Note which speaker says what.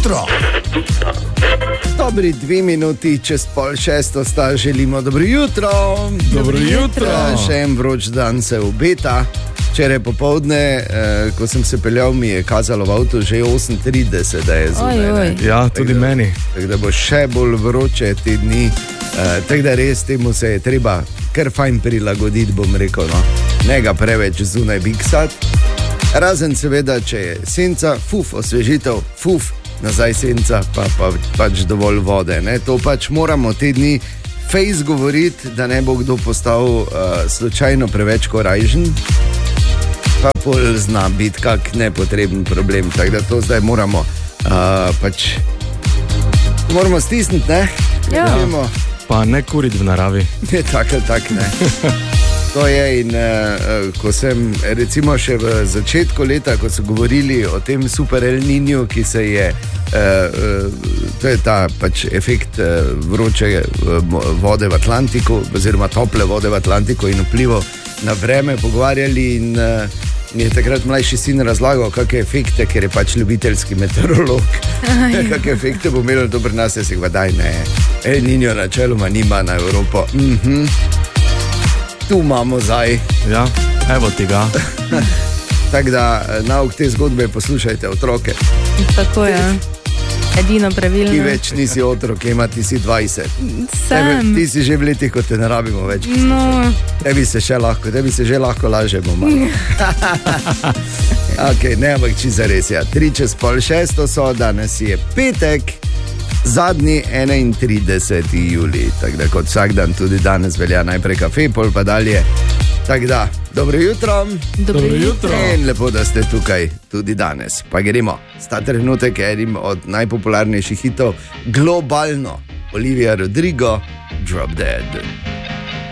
Speaker 1: jutro.
Speaker 2: Dobri 2 minuti čez 5:30 sta, želimo dobro jutro.
Speaker 3: Dobro jutro.
Speaker 2: Še en vroč dan se obeta. Včeraj popoldne, ko sem se peljal, mi je kazalo v avtu že 38, da je zunaj.
Speaker 3: Ja, tudi meni.
Speaker 2: Tako da bo še bolj vroče te dni. Tako da res temu se je treba kar fajn prilagoditi, bom rekel. No. Ne ga preveč zunaj biksati. Razen seveda, če je senca, osvežitev, nazaj senca, pač dovolj vode. Ne? To pač moramo te dni fejs govoriti, da ne bo kdo postal slučajno preveč korajžen. Pa pol zna biti kak nepotreben problem. Tako da to zdaj moramo moramo stisniti, ne?
Speaker 3: Ja. Pa ne kuriti v naravi.
Speaker 2: Ne, tak, ne. To je in ko sem recimo še v začetku leta, ko so govorili o tem super El Niñu, ki se je, to je ta pač efekt vroče vode v Atlantiku, oziroma tople vode v Atlantiku in vplival na vreme, pogovarjali in mi je takrat mlajši sin razlagal, kakšne efekte, ker je pač ljubiteljski meteorolog, kakšne efekte bo imelo dobro nas, jaz jih daj, ne, El Niño načeloma nima na Evropo. Tu imamo zdaj.
Speaker 3: Ja, evo tega.
Speaker 2: Tako da nauk te zgodbe poslušajte otroke.
Speaker 4: Tako je. Edino pravilno.
Speaker 2: Ti več nisi otrok, ti si 20.
Speaker 4: Sem.
Speaker 2: Ti si že v letih, ko te ne rabimo več.
Speaker 4: No.
Speaker 2: Tebi se že lahko laže bomo. Ok, ne, ampak čisto res je. 5:03 so, danes je petek. Zadnji 31. julij, tako da kot vsak dan tudi danes velja najprej kafe, pol pa dalje. Tako da, dobro jutro.
Speaker 4: Dobro jutro.
Speaker 2: In lepo, da ste tukaj tudi danes. Pa gremo, sta trenutek enim od najpopularnejših hitov globalno. Olivia Rodrigo, Drop Dead.